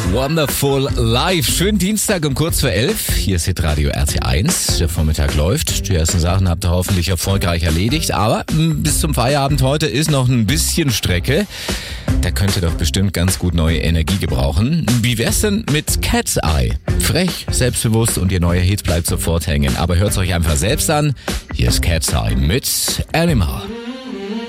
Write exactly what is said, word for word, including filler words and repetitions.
Wonderful Live. Schönen Dienstag um kurz vor elf. Hier ist Hitradio R T eins. Der Vormittag läuft. Die ersten Sachen habt ihr hoffentlich erfolgreich erledigt. Aber bis zum Feierabend heute ist noch ein bisschen Strecke. Da könnt ihr doch bestimmt ganz gut neue Energie gebrauchen. Wie wär's denn mit Cat's Eye? Frech, selbstbewusst und ihr neuer Hit bleibt sofort hängen. Aber hört's euch einfach selbst an. Hier ist Cat's Eye mit Animal.